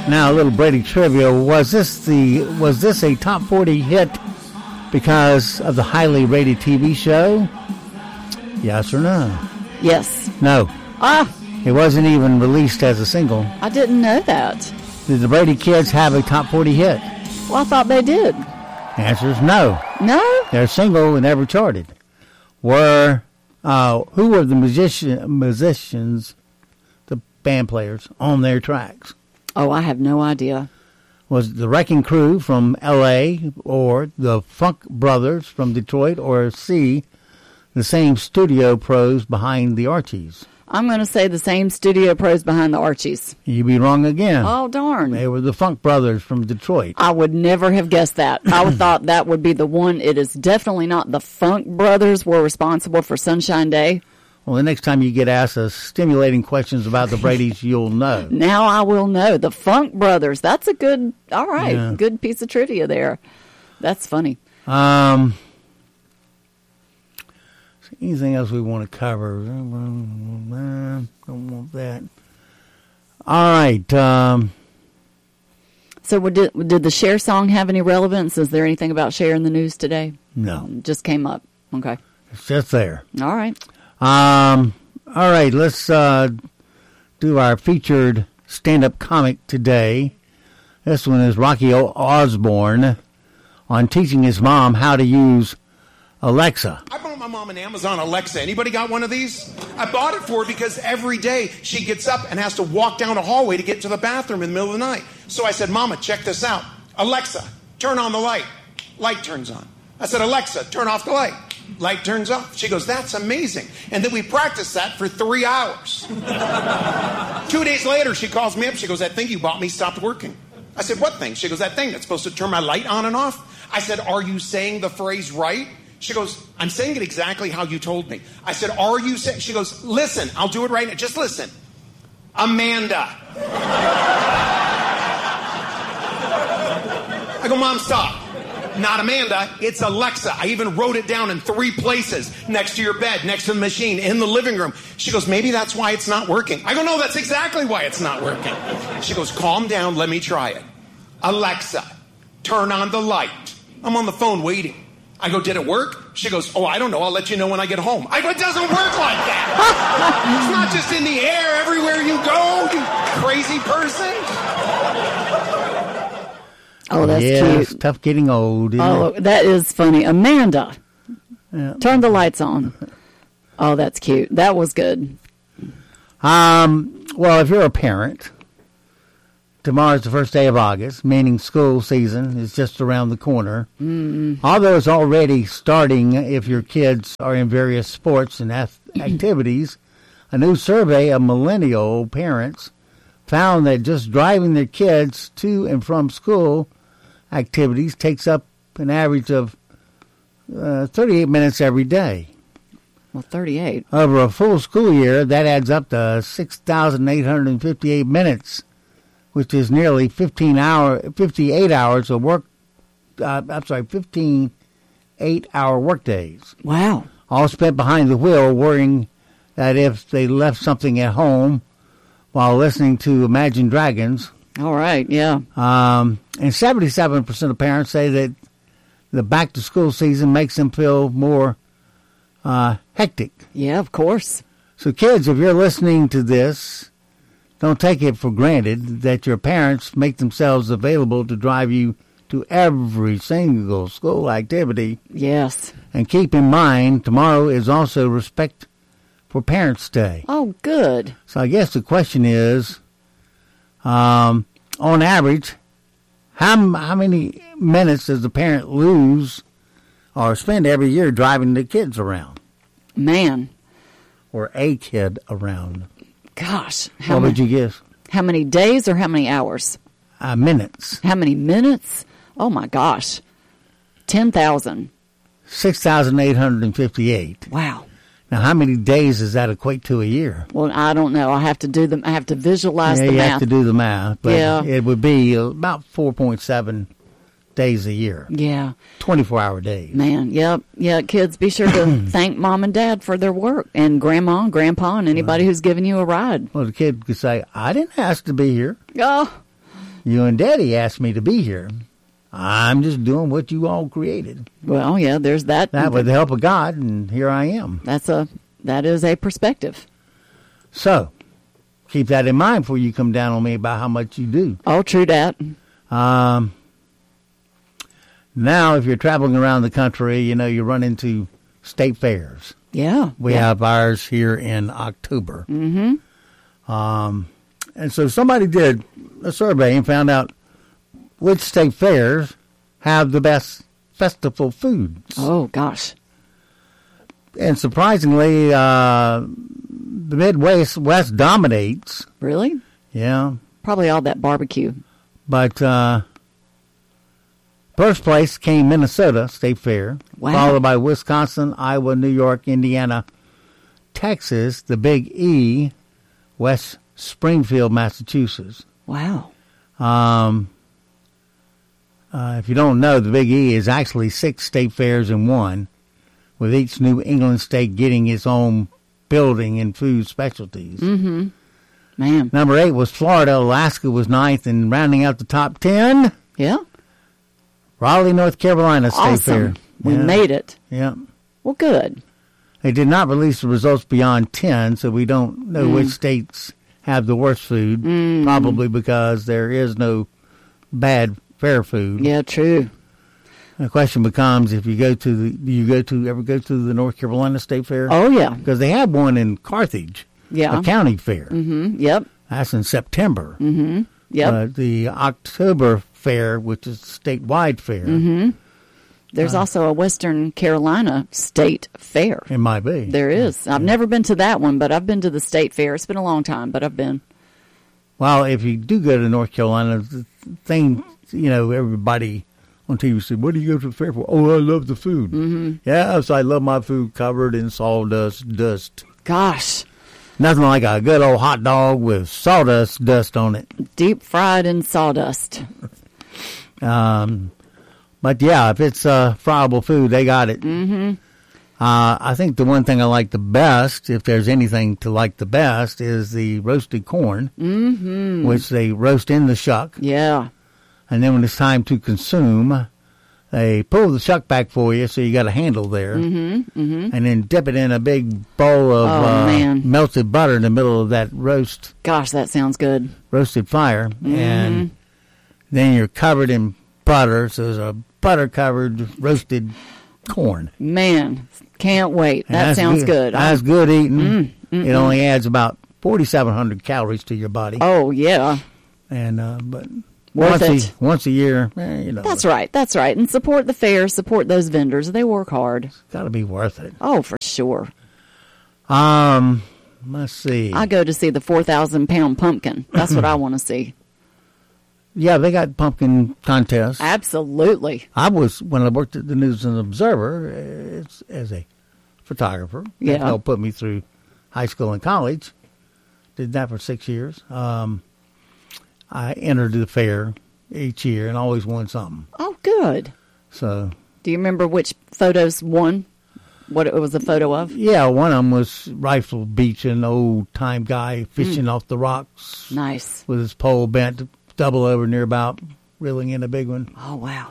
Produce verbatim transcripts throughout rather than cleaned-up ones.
Now, a little Brady trivia. Was this the was this a top forty hit because of the highly rated T V show? Yes or no? Yes. No. Ah. It wasn't even released as a single. I didn't know that. Did the Brady Kids have a top forty hit? Well, I thought they did. The answer is no. No? They're single and never charted. Were uh, who were the musician musicians, the band players on their tracks? Oh, I have no idea. Was it the Wrecking Crew from L A, or the Funk Brothers from Detroit, or C, the same studio pros behind the Archies? I'm going to say the same studio pros behind the Archies. You'd be wrong again. Oh, darn. They were the Funk Brothers from Detroit. I would never have guessed that. I would thought that would be the one. It is definitely not the Funk Brothers were responsible for Sunshine Day. Well, the next time you get asked us stimulating questions about the Bradys, you'll know. Now I will know. The Funk Brothers. That's a good, all right, Yeah. good piece of trivia there. That's funny. Um, anything else we want to cover? Don't want that. All right. Um, So did, did the Cher song have any relevance? Is there anything about Cher in the news today? no, Just came up. Okay. it's just there. All right. Um, all right, let's uh, do our featured stand-up comic today. This one is Rocky o- Osborne on teaching his mom how to use Alexa. I bought my mom an Amazon Alexa. Anybody got one of these? I bought it for her because every day she gets up and has to walk down a hallway to get to the bathroom in the middle of the night. So I said, Mama, check this out. Alexa, turn on the light. Light turns on. I said, Alexa, turn off the light. Light turns off. She goes, that's amazing. And then we practiced that for three hours. Two days later, she calls me up. She goes, that thing you bought me stopped working. I said, what thing? She goes, that thing that's supposed to turn my light on and off. I said, are you saying the phrase right? She goes, I'm saying it exactly how you told me. I said, are you saying? She goes, listen, I'll do it right now. Just listen. Amanda. I go, Mom, stop. Not Amanda, it's Alexa. I even wrote it down in three places. Next to your bed, next to the machine, in the living room. She goes, maybe that's why it's not working. I go, no, that's exactly why it's not working. She goes, calm down, let me try it. Alexa, turn on the light. I'm on the phone waiting. I go, did it work? She goes, oh, I don't know. I'll let you know when I get home. I go, it doesn't work like that. It's not just in the air everywhere you go, you crazy person. Oh, that's yeah, cute. It's tough getting old. Isn't Oh, it? that is funny. Amanda, Yeah. turn the lights on. Oh, that's cute. That was good. Um, well, if you're a parent, tomorrow's the first day of August, meaning school season is just around the corner. Mm-hmm. Although it's already starting if your kids are in various sports and ath- activities, a new survey of millennial parents found that just driving their kids to and from school activities takes up an average of uh, thirty-eight minutes every day. Well, thirty-eight. Over a full school year, that adds up to six thousand eight hundred fifty-eight minutes, which is nearly fifteen hour, fifty-eight hours of work. Uh, I'm sorry, fifteen eight-hour work days. Wow. All spent behind the wheel, worrying that if they left something at home while listening to Imagine Dragons. All right, yeah. Um, and seventy-seven percent of parents say that the back-to-school season makes them feel more uh, hectic. Yeah, of course. So, kids, if you're listening to this, don't take it for granted that your parents make themselves available to drive you to every single school activity. Yes. And keep in mind, tomorrow is also Respect for Parents Day. Oh, good. So I guess the question is, um, on average, how how many minutes does the parent lose or spend every year driving the kids around? Man. Or a kid around? Gosh. How What many, would you guess? How many days or how many hours? Uh, minutes. How many minutes? Oh, my gosh. ten thousand. six thousand eight hundred fifty-eight. Wow. Now, how many days does that equate to a year? Well, I don't know. I have to do them. I have to visualize yeah, the you math. have to do the math. But Yeah. it would be about four point seven days a year. Yeah. twenty-four hour days. Man, yep. Yeah, kids, be sure to thank mom and dad for their work, and grandma and grandpa and anybody who's giving you a ride. Well, the kid could say, I didn't ask to be here. Oh, You and Daddy asked me to be here. I'm just doing what you all created. Well, yeah, there's that. That with the help of God, and here I am. That's a that is a perspective. So, keep that in mind before you come down on me about how much you do. Oh, true that. Um, now, if you're traveling around the country, you know, you run into state fairs. Yeah. We yeah. have ours here in October. Mm-hmm. Um, and so somebody did a survey and found out which state fairs have the best festival foods. Oh, gosh. And surprisingly, uh, the Midwest West dominates. Really? Yeah. Probably all that barbecue. But uh, first place came Minnesota State Fair, wow. followed by Wisconsin, Iowa, New York, Indiana, Texas, the Big E, West Springfield, Massachusetts. Wow. Um, uh, if you don't know, the Big E is actually six state fairs in one, with each New England state getting its own building and food specialties. Mm-hmm. Man. Number eight was Florida. Alaska was ninth, and rounding out the top ten, yeah, Raleigh, North Carolina State awesome. Fair. We yeah. made it. Yeah. Well, good. They did not release the results beyond ten, so we don't know mm. which states have the worst food, mm. probably because there is no bad fair food. Yeah, true. The question becomes, if you go to the, do you go to, ever go to the North Carolina State Fair? Oh, yeah. Because they have one in Carthage. Yeah. A county fair. Mm-hmm. Yep. That's in September. Mm-hmm. Yep. Uh, the October fair, which is a statewide fair. Mm-hmm. There's uh, also a Western Carolina state fair. It might be. There is. Yeah. I've never been to that one, but I've been to the state fair. It's been a long time, but I've been. Well, if you do go to North Carolina, the thing, you know, everybody on T V said, what do you go to the fair for? Oh, I love the food. Mm-hmm. Yes, I love my food covered in sawdust dust. Gosh. Nothing like a good old hot dog with sawdust dust on it. Deep fried in sawdust. Um, but yeah, if it's uh, friable food, they got it. Mm-hmm. Uh, I think the one thing I like the best, if there's anything to like the best, is the roasted corn, mm-hmm. which they roast in the shuck. Yeah. And then when it's time to consume, they pull the shuck back for you, so you got a handle there. Mm-hmm. Mm-hmm. And then dip it in a big bowl of oh, uh, man. melted butter in the middle of that roast. Gosh, that sounds good. Roasted fire. Mm-hmm. And then you're covered in butter, so there's a butter-covered roasted corn. Man, can't wait. That sounds good. good. That's good eating. Mm, mm, it only adds about forty-seven hundred calories to your body. Oh, yeah. And uh, but Worth once it. A, once a year, eh, you know. That's right. That's right. And support the fair. Support those vendors. They work hard. It's got to be worth it. Oh, for sure. Um, let's see. I go to see the four thousand pound pumpkin. That's what I want to see. Yeah, they got pumpkin contests. Absolutely. I was, when I worked at the News and Observer, it's, as a photographer. Yeah. That helped put me through high school and college. Did that for six years. Um, I entered the fair each year and always won something. Oh, good. So. Do you remember which photos won? What it was a photo of? Yeah, one of them was Rifle Beach, an old-time guy fishing mm. off the rocks. Nice. With his pole bent, double over near about, reeling in a big one. Oh, wow.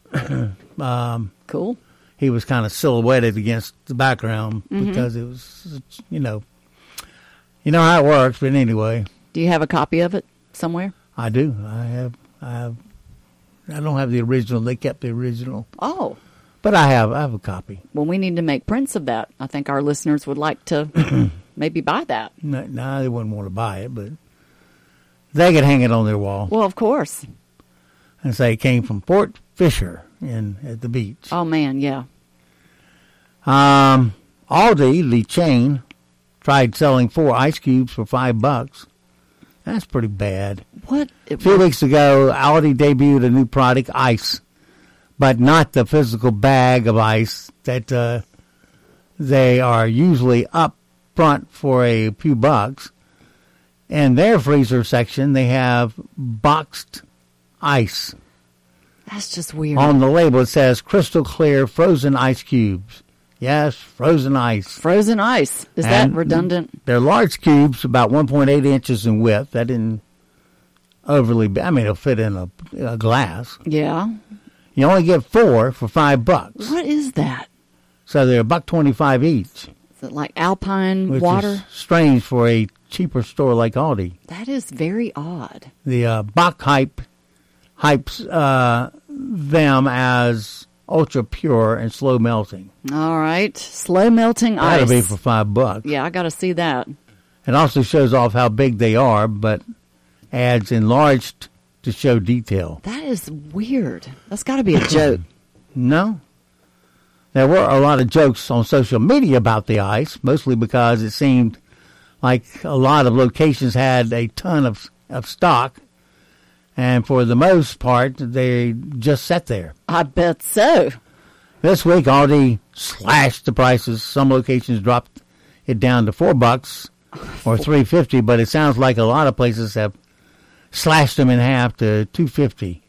um, cool. He was kind of silhouetted against the background mm-hmm. because it was, you know, you know how it works, but anyway. Do you have a copy of it somewhere? I do. I have, I have, I don't have the original. They kept the original. Oh. But I have, I have a copy. Well, we need to make prints of that. I think our listeners would like to maybe buy that. No, no, they wouldn't want to buy it, but they could hang it on their wall. Well, of course. And say it came from Fort Fisher in at the beach. Oh, man, yeah. Um, Aldi, the chain, tried selling four ice cubes for five bucks. That's pretty bad. What? A few weeks ago, Aldi debuted a new product, ice, but not the physical bag of ice that uh, they are usually up front for a few bucks. In their freezer section, they have boxed ice. That's just weird. On the label, it says crystal clear frozen ice cubes. Yes, frozen ice. Frozen ice. Is and that redundant? They're large cubes, about one point eight inches in width. That didn't overly big. I mean, it'll fit in a, a glass. Yeah. You only get four for five bucks. What is that? So they're a buck twenty-five each. Is it like Alpine which water? Is strange for a cheaper store like Aldi. That is very odd. The uh, Bach hype hypes uh, them as ultra pure and slow melting. All right. Slow melting ice. That'll be for five bucks. Yeah, I got to see that. It also shows off how big they are, but adds enlarged to show detail. That is weird. That's got to be a joke. No. There were a lot of jokes on social media about the ice, mostly because it seemed like a lot of locations had a ton of, of stock. And for the most part, they just sat there. I bet so. This week, Aldi slashed the prices. Some locations dropped it down to four bucks or three fifty, but it sounds like a lot of places have slashed them in half to two fifty.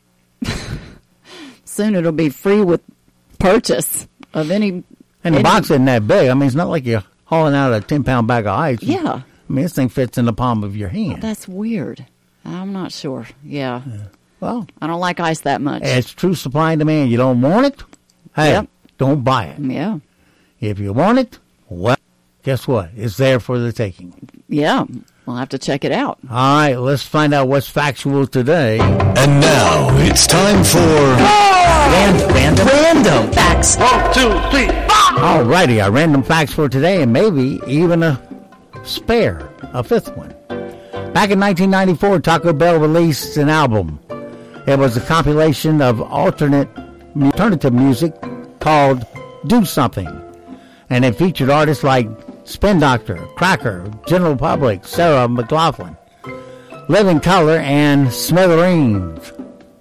Soon it'll be free with purchase of any. And the any, box isn't that big. I mean, it's not like you're hauling out a ten pound bag of ice. Yeah. I mean, this thing fits in the palm of your hand. That's weird. I'm not sure. Yeah. yeah. Well, I don't like ice that much. It's true supply and demand. You don't want it? Hey, yep. Don't buy it. Yeah. If you want it, well, guess what? It's there for the taking. Yeah. We'll have to check it out. All right. Let's find out what's factual today. And now it's time for Random, random, random facts. One, two, three, four. All righty. Our random facts for today, and maybe even a spare, a fifth one. Back in nineteen ninety-four, Taco Bell released an album. It was a compilation of alternate alternative music called Do Something. And it featured artists like Spin Doctor, Cracker, General Public, Sarah McLachlan, Living Color, and Smithereens.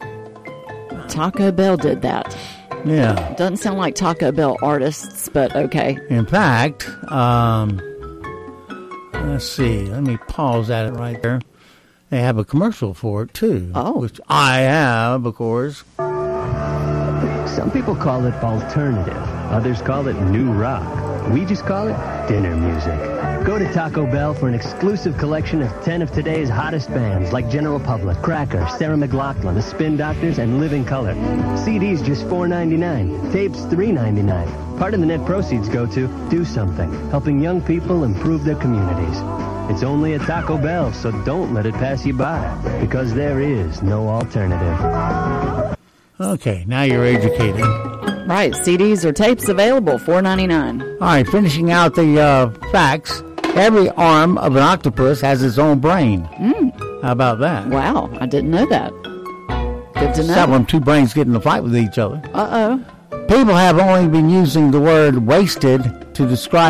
Taco Bell did that. Yeah. Doesn't sound like Taco Bell artists, but okay. In fact, um, let's see. Let me pause at it right there. They have a commercial for it, too. Oh. Which I have, of course. Some people call it alternative. Others call it new rock. We just call it dinner music. Go to Taco Bell for an exclusive collection of ten of today's hottest bands like General Public, Cracker, Sarah McLachlan, The Spin Doctors, and Living Color. C Ds just four ninety-nine. Tapes three ninety-nine. Part of the net proceeds go to Do Something, helping young people improve their communities. It's only at Taco Bell, so don't let it pass you by, because there is no alternative. Okay, now you're educated. Right, C Ds or tapes available, four ninety-nine. All right, finishing out the uh, facts. Every arm of an octopus has its own brain. Mm. How about that? Wow, I didn't know that. Good to know. Except when two brains get in a fight with each other. Uh-oh. People have only been using the word wasted to describe